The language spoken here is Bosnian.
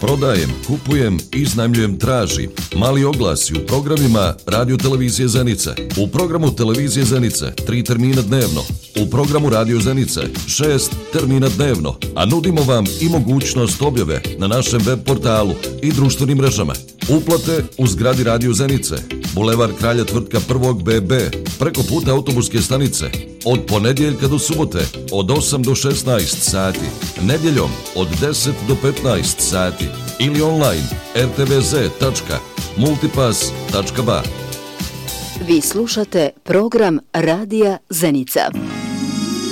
Prodajem, kupujem, iznajmljujem, tražim. Mali oglasi u programima Radio Televizije Zenice. U programu Televizije Zenice 3 termina dnevno. U programu Radio Zenice 6 termina dnevno. A nudimo vam i mogućnost objave na našem web portalu i društvenim mrežama. Uplate u zgradi Radio Zenice, Bulevar Kralja Tvrtka 1. BB, preko puta autobuske stanice, od ponedjeljka do subote, od 8 do 16 sati, nedjeljom od 10 do 15 sati ili online rtvz.multipass.ba. Vi slušate program Radija Zenica.